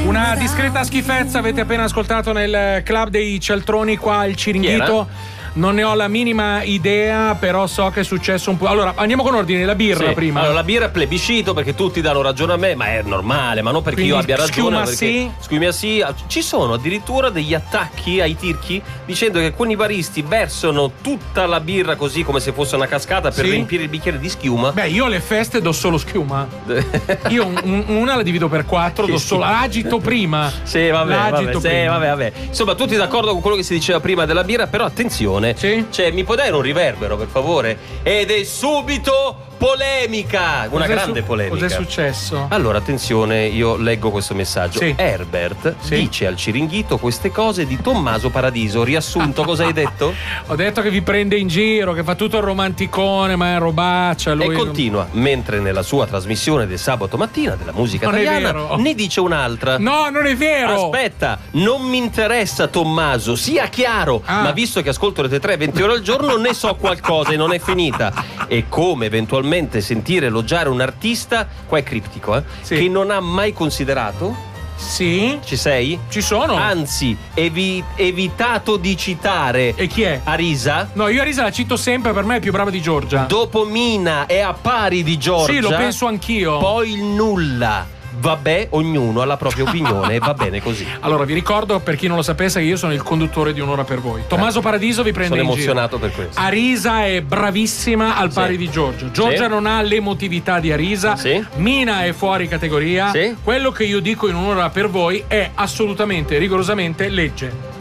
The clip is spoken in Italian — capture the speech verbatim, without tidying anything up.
Una discreta schifezza avete appena ascoltato nel club dei cialtroni qua al Ciringhito. Non ne ho la minima idea, però so che è successo un po'. Allora, andiamo con ordine, la birra sì. prima. Allora, la birra è plebiscito perché tutti danno ragione a me, ma è normale, ma non perché Quindi, io abbia ragione. schiuma perché, sì. Schiuma sì. Ci sono addirittura degli attacchi ai tirchi dicendo che alcuni baristi versano tutta la birra così come se fosse una cascata per sì? riempire il bicchiere di schiuma. Beh, io alle feste do solo schiuma. Io un, un, una la divido per quattro, do solo l'agito prima. Sì, vabbè, vabbè, prima. sì, vabbè, vabbè. Insomma, tutti d'accordo con quello che si diceva prima della birra, però attenzione. Sì? Cioè, mi puoi dare un riverbero, per favore? Ed è subito polemica, una Cos'è grande su- polemica. Cos'è successo? Allora, attenzione, io leggo questo messaggio. Sì. Herbert Sì. dice al Ciringhito queste cose di Tommaso Paradiso. Riassunto, cosa hai detto? Ho detto che vi prende in giro, che fa tutto il romanticone, ma è robaccia. Lui E continua, mentre nella sua trasmissione del sabato mattina della musica Non è italiana vero. ne dice un'altra. No, non è vero. Aspetta, non mi interessa Tommaso, sia chiaro, Ah. ma visto che ascolto Rete tre venti ore al giorno ne so qualcosa e non è finita. E come eventualmente sentire elogiare un artista, qua è criptico, eh, Sì. che non ha mai considerato? Sì, Ci sei? ci sono. Anzi, evi- evitato di citare E chi è? Arisa. No, io Arisa la cito sempre, per me è più brava di Giorgia. Dopo Mina è a pari di Giorgia. Sì, lo penso anch'io. Poi il nulla. Vabbè, ognuno ha la propria opinione e va bene così. Allora, vi ricordo, per chi non lo sapesse, che io sono il conduttore di Un'ora per voi. Tommaso Paradiso vi prende Sono in giro. emozionato per questo. Arisa è bravissima al pari Sì. di Giorgia. Giorgia Sì. non ha l'emotività di Arisa. Sì. Mina è fuori categoria. Sì. Quello che io dico in Un'ora per voi è assolutamente, rigorosamente legge.